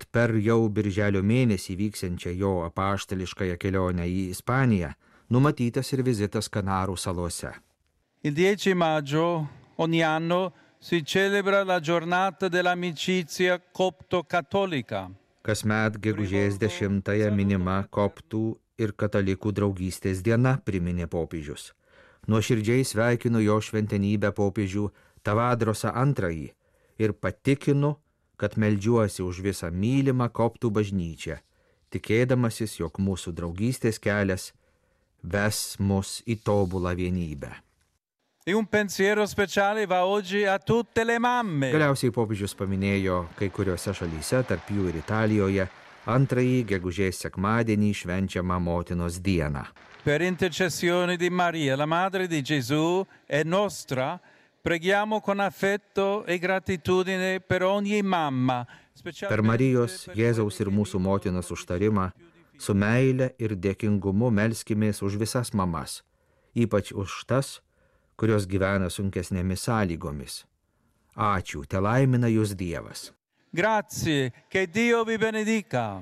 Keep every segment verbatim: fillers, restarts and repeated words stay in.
per jau birželio mėnesį vyksiančią jo apaštališkąją kelionę į Ispaniją numatytas ir vizitas Kanarų salose. Il dieci maggio ogni anno si celebra la giornata dell'amicizia copto-cattolica. Kasmet gegužės dešimtąją minima koptų ir katalikų draugystės diena, priminė popiežius. Nuoširdžiai sveikinu jo šventenybę popiežių Tavadrosą antrąjį ir patikinu, kad meldžiuosi už visą mylimą koptų bažnyčią, tikėdamasis, jog mūsų draugystės kelias ves mus į tobulą vienybę. E un pensiero speciale va oggi a tutte le mamme. Galiausiai popiežius paminėjo kai kuriuose šalyse, tarp jų ir Italijoje, antrąjį gegužės sekmadienį švenčiamą motinos dieną. Per intercessione di Maria, la madre di Gesù e nostra, preghiamo con affetto e gratitudine per ogni mamma. Per Marijos, Jėzaus ir mūsų motinos užtarimą, su meile ir dėkingumu melskimės už visas mamas, ypač už tas, kurios gyvena sunkesnėmis sąlygomis. Ačiū, te laimina jūs Dievas. Grazie, che Dio vi benedica.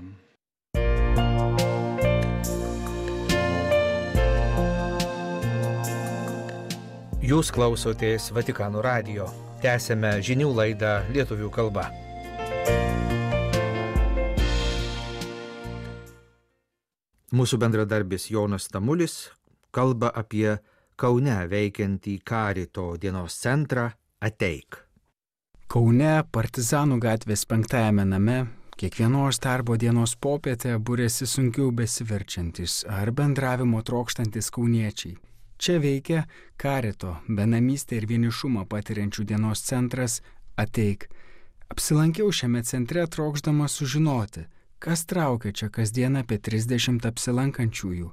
Jūs klausotės Vatikano radijo. Tęsėme žinių laidą lietuvių kalba. Mūsų bendradarbis Jonas Tamulis kalba apie Kaune veikiantį Karito dienos centrą Ateik. Kaune Partizanų gatvės penktajame name kiekvienos darbo dienos popietę būrėsi sunkiau besiverčiantis ar bendravimo trokštantis kauniečiai. Čia veikia Karito, benamystę ir vienišumą patiriančių dienos centras Ateik. Apsilankiau šiame centre trokšdamas sužinoti, kas traukia čia kasdien apie trisdešimt apsilankančiųjų.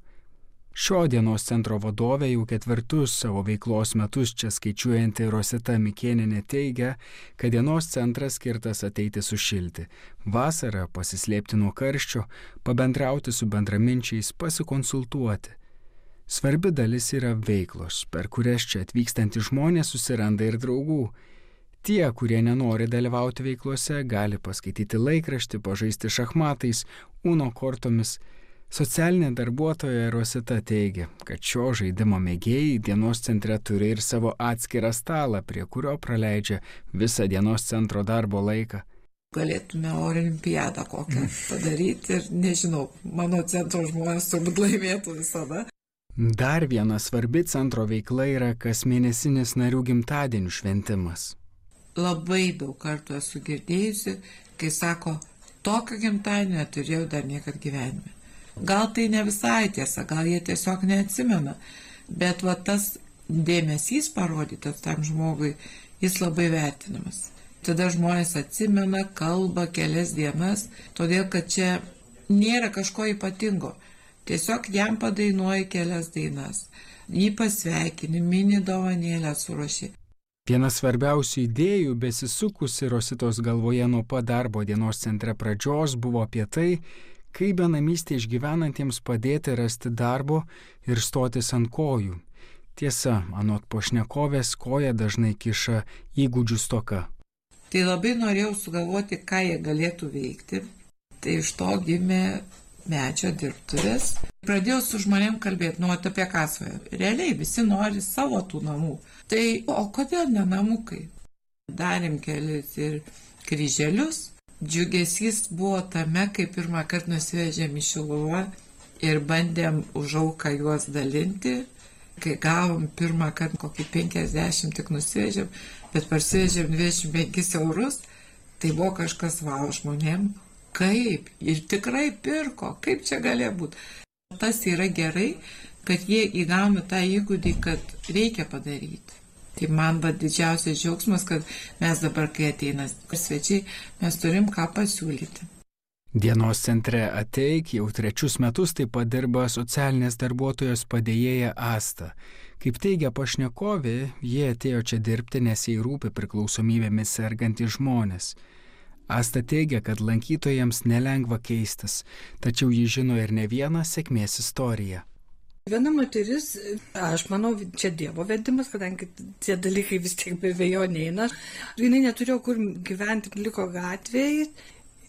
Šio dienos centro vadovė jau ketvirtus savo veiklos metus čia skaičiuojanti Rosita Mikėnienė teigia, kad dienos centras skirtas ateiti sušilti, vasarą pasislėpti nuo karščio, pabendrauti su bendraminčiais, pasikonsultuoti. Svarbi dalis yra veiklos, per kurias čia atvykstantys žmonės susiranda ir draugų. Tie, kurie nenori dalyvauti veiklose, gali paskaityti laikraštį, pažaisti šachmatais, uno kortomis. Socialinė darbuotoja Rosita teigia, kad šio žaidimo mėgėjai dienos centre turi ir savo atskirą stalą, prie kurio praleidžia visą dienos centro darbo laiką. Galėtume olimpiadą kokią padaryti ir nežinau, mano centro žmonės turbūt laimėtų visada. Dar viena svarbi centro veikla yra kasmėnesinis narių gimtadienių šventimas. Labai daug kartų esu girdėjusi, kai sako, tokio gimtadienio neturėjau dar niekad gyvenime. Gal tai ne visai tiesa, gal jie tiesiog neatsimena, bet va tas dėmesys parodytas tam žmogui, jis labai vertinamas. Tada žmonės atsimena, kalba kelias dienas, todėl kad čia nėra kažko ypatingo. Tiesiog jam padainuoja kelias dainas, jį pasveikini, mini dovanėlę suruoši. Viena svarbiausių idėjų besisukusi Rositos galvoje nuo pat darbo dienos centre pradžios buvo apie tai, kaip benamystė išgyvenantiems padėti rasti darbo ir stotis ant kojų. Tiesa, anot pašnekovės, koja dažnai kiša įgūdžių stoka. Tai labai norėjau sugalvoti, ką jie galėtų veikti. Tai iš to gimė Mečio dirbtuvės. Pradėjau su žmonėm kalbėti, nu, apie ką svajoja. Realiai visi nori savo tų namų. Tai, o kodėl ne namukai? Darėm kelis ir kryželius. Džiugesys buvo tame, kai pirmą kartą nusivežėm į Šiluvą ir bandėm už auką juos dalinti. Kai gavom pirmą kartą kokį penkiasdešimt tik nusivežėm, bet parsivežėm dvidešimt penkis eurus, tai buvo kažkas vau žmonėm. Kaip? Ir tikrai pirko. Kaip čia galėjo būti? Tas yra gerai, kad jie įgauna tą įgūdį, kad reikia padaryti. Tai man va didžiausias džiaugsmas, kad mes dabar, kai ateina svečiai, mes turim ką pasiūlyti. Dienos centre Ateik jau trečius metus taip pat dirba socialinės darbuotojos padėjėja Asta. Kaip teigia pašnekovė, jie atėjo čia dirbti, nes jai rūpi priklausomybėmis sergantys žmonės. Asta teigia, kad lankytojams nelengva keistis, tačiau ji žino ir ne vieną sėkmės istoriją. Viena moteris, aš manau, čia Dievo vedimas, kadangi tie dalykai vis tiek be vėjo neina. Jinai neturėjo kur gyventi, liko gatvėje.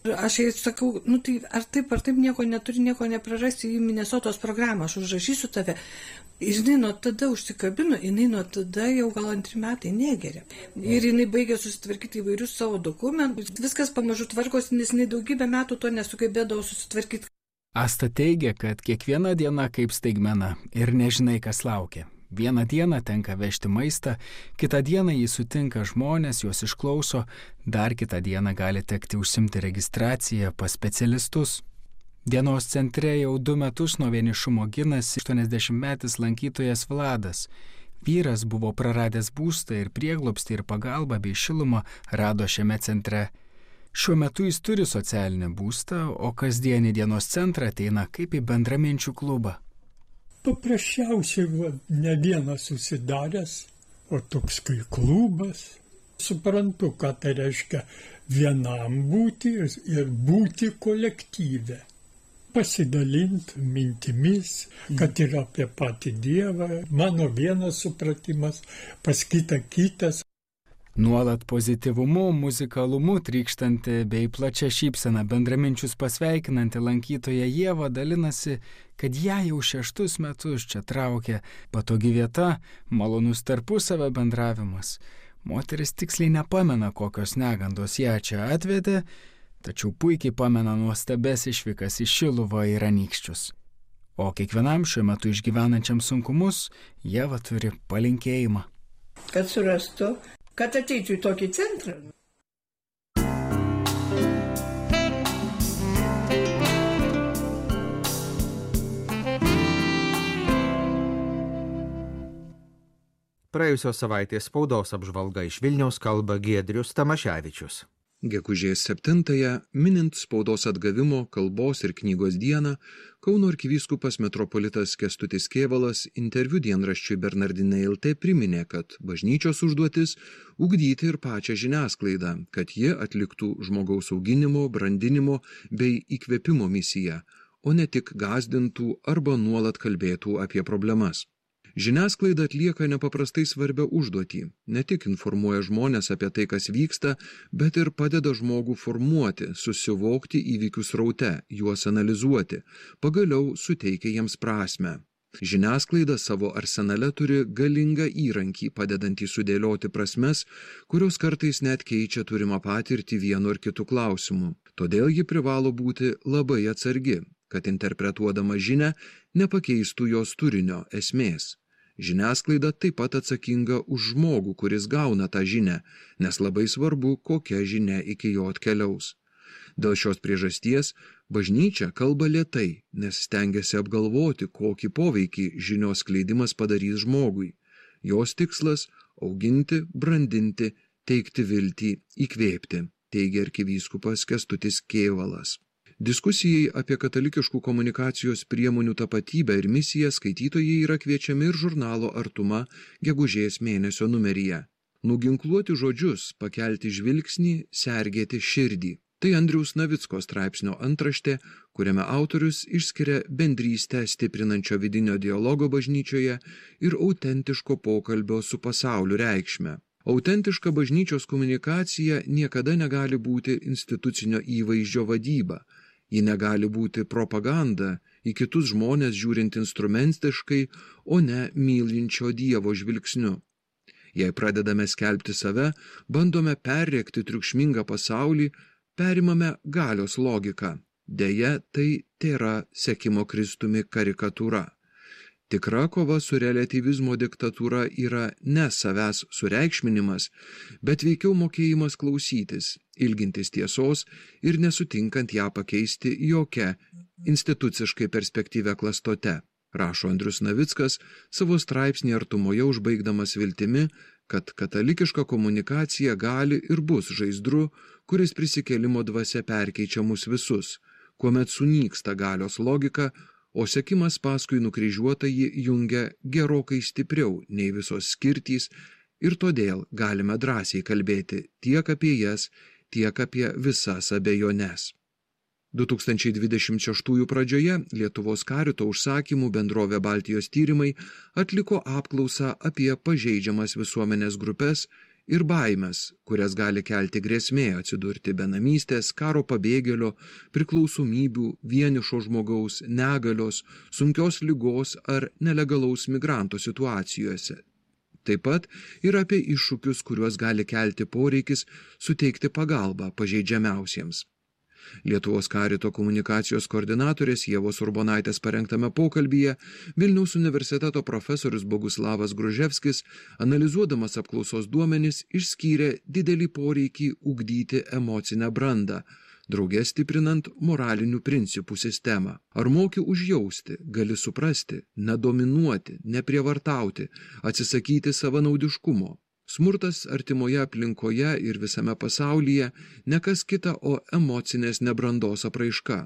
Aš jai sakau, nu tai ar taip, ar taip nieko neturi, nieko neprarasti į Minesotos programą, aš užrašysiu tave. Ir jinai nuo tada užsikabino, jinai nuo tada jau gal antri metai negeria. Ir jinai baigė susitvarkyti įvairius savo dokumentus, viskas pamažu tvarkosi, nes jinai daugybę metų to nesugebėdavo susitvarkyti. Asta teigia, kad kiekviena diena kaip staigmena ir nežinai, kas laukia. Vieną dieną tenka vežti maistą, kitą dieną jį sutinka žmonės, juos išklauso, dar kitą dieną gali tekti užsimti registraciją pas specialistus. Dienos centre jau du metus nuo vienišumo ginasi aštuoniasdešimtmetis lankytojas Vladas. Vyras buvo praradęs būstą ir prieglobstį ir pagalbą bei šilumą rado šiame centre. Šiuo metu jis turi socialinį būstą, o kasdienį dienos centrą ateina kaip į bendraminčių klubą. Paprasčiausiai va, ne vienas susidaręs, o toks kai klubas. Suprantu, ką tai reiškia vienam būti ir būti kolektyve. Pasidalinti mintimis, kad ir apie patį Dievą. Mano vienas supratimas, pas kitą kitas. Nuolat pozityvumu, muzikalumu trykštanti bei plačia šypsena bendraminčius pasveikinanti lankytoja Ieva dalinasi, kad ją jau šeštus metus čia traukia patogi vieta, malonus tarpusavio bendravimas. Moteris tiksliai nepamena, kokios negandos ją čia atvedė, tačiau puikiai pamena nuostabes išvykas į Šiluvą ir Anykščius. O kiekvienam šiuo metu išgyvenančiam sunkumus Ieva turi palinkėjimą. Kad surastų, kad ateitų į tokį centrą. Praėjusios savaitės spaudos apžvalga iš Vilniaus kalba Giedrius Tamaševičius. Gegužės septintąją, minint spaudos atgavimo, kalbos ir knygos dieną, Kauno arkivyskupas metropolitas Kęstutis Kėvalas interviu dienraščiui Bernardinai L T priminė, kad bažnyčios užduotis ugdyti ir pačią žiniasklaidą, kad ji atliktų žmogaus auginimo, brandinimo bei įkvėpimo misiją, o ne tik gąsdintų arba nuolat kalbėtų apie problemas. Žiniasklaida atlieka nepaprastai svarbią užduotį, ne tik informuoja žmonės apie tai, kas vyksta, bet ir padeda žmogų formuoti, susivokti įvykių sraute, juos analizuoti, pagaliau suteikia jiems prasmę. Žiniasklaida savo arsenale turi galingą įrankį, padedantį sudėlioti prasmes, kurios kartais net keičia turimą patirtį vienu ar kitu klausimu. Todėl ji privalo būti labai atsargi, kad interpretuodama žinią nepakeistų jos turinio esmės. Žiniasklaida taip pat atsakinga už žmogų, kuris gauna tą žinią, nes labai svarbu, kokia žinia iki jo atkeliaus. Dėl šios priežasties bažnyčia kalba lėtai, nes stengiasi apgalvoti, kokį poveikį žinios skleidimas padarys žmogui. Jos tikslas – auginti, brandinti, teikti viltį, įkvėpti, teigia arkivyskupas Kęstutis Kėvalas. Diskusijai apie katalikiškų komunikacijos priemonių tapatybę ir misiją skaitytojai yra kviečiami ir žurnalo Artuma gegužės mėnesio numeryje. Nuginkluoti žodžius, pakelti žvilgsnį, sergėti širdį. Tai Andriaus Navicko straipsnio antraštė, kuriame autorius išskiria bendrystę stiprinančio vidinio dialogo bažnyčioje ir autentiško pokalbio su pasauliu reikšmę. Autentiška bažnyčios komunikacija niekada negali būti institucinio įvaizdžio vadyba. Ji negali būti propaganda, į kitus žmonės žiūrint instrumentiškai, o ne mylinčio Dievo žvilgsniu. Jei pradedame skelbti save, bandome perrėkti triukšmingą pasaulį, perimame galios logiką. Deja, tai tėra sekimo Kristumi karikatūra. Tikra kova su reliatyvizmo diktatūra yra ne savęs sureikšminimas, bet veikiau mokėjimas klausytis, ilgintis tiesos ir nesutinkant ją pakeisti jokia instituciškai perspektyvia klastote, rašo Andrius Navickas savo straipsnį Artumoje užbaigdamas viltimi, kad katalikiška komunikacija gali ir bus žaizdru, kuris prisikėlimo dvasia perkeičia mus visus, kuomet sunyksta galios logika, o sekimas paskui nukryžiuotąjį jungia gerokai stipriau nei visos skirtys ir todėl galime drąsiai kalbėti tiek apie jas, tiek apie visas abejones. du tūkstančiai dvidešimt šeštųjų pradžioje Lietuvos karito užsakymų bendrovė Baltijos tyrimai atliko apklausą apie pažeidžiamas visuomenės grupes ir baimės, kurias gali kelti grėsmė atsidurti benamystės, karo pabėgėlio, priklausomybių, vienišo žmogaus, negalios, sunkios ligos ar nelegalaus migranto situacijose. Taip pat ir apie iššūkius, kuriuos gali kelti poreikis suteikti pagalbą pažeidžiamiausiems. Lietuvos Karito komunikacijos koordinatorės Ievos Urbonaitės parengtame pokalbyje Vilniaus universiteto profesorius Boguslavas Gruževskis, analizuodamas apklausos duomenis, išskyrė didelį poreikį ugdyti emocinę brandą, drauge stiprinant moralinių principų sistemą. Ar moki užjausti, gali suprasti, nedominuoti, neprievartauti, atsisakyti savanaudiškumo. Smurtas artimoje aplinkoje ir visame pasaulyje ne kas kita, o emocinės nebrandos apraiška.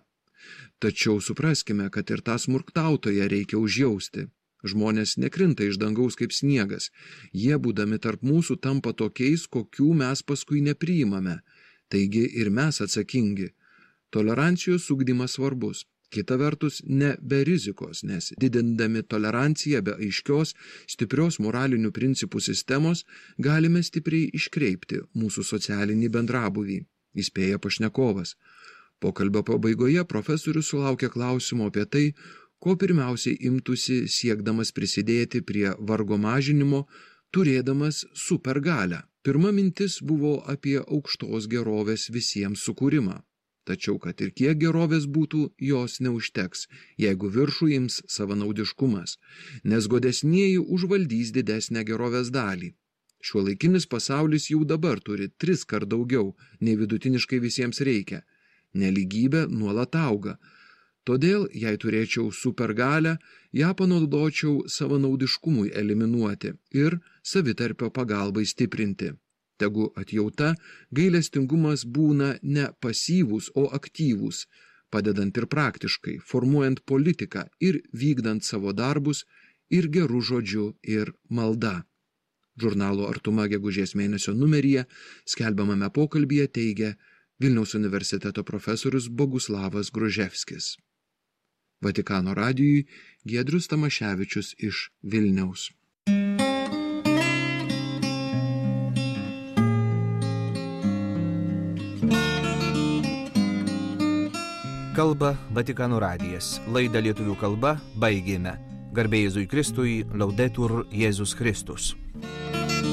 Tačiau supraskime, kad ir tą smurtautoją reikia užjausti. Žmonės nekrinta iš dangaus kaip sniegas. Jie, būdami tarp mūsų, tampa tokiais, kokių mes paskui nepriimame. Taigi ir mes atsakingi. Tolerancijos ugdymas svarbus. Kita vertus, ne be rizikos, nes didindami toleranciją be aiškios, stiprios moralinių principų sistemos galime stipriai iškreipti mūsų socialinį bendrabuvį, įspėja pašnekovas. Pokalbio pabaigoje profesorius sulaukė klausimo apie tai, ko pirmiausiai imtųsi siekdamas prisidėti prie vargo mažinimo, turėdamas supergalią. Pirma mintis buvo apie aukštos gerovės visiems sukūrimą. Tačiau, kad ir kiek gerovės būtų, jos neužteks, jeigu viršų ims savanaudiškumas, nes godesnieji užvaldys didesnę gerovės dalį. Šiuolaikinis pasaulis jau dabar turi tris kart daugiau, nei vidutiniškai visiems reikia. Nelygybė nuolat auga. Todėl, jei turėčiau supergalią, ją panaudočiau savanaudiškumui eliminuoti ir savitarpio pagalbai stiprinti. Tegu atjauta, gailestingumas būna ne pasyvūs, o aktyvūs, padedant ir praktiškai, formuojant politiką ir vykdant savo darbus ir gerų žodžių ir malda. Žurnalo Artuma gegužės mėnesio numeryje skelbiamame pokalbyje teigia Vilniaus universiteto profesorius Boguslavas Gruževskis. Vatikano radijui Giedrius Tamaševičius iš Vilniaus. Kalba Vatikano radijas. Laidą lietuvių kalba baigėme. Garbė Jėzui Kristui, Laudetur Jėzus Kristus.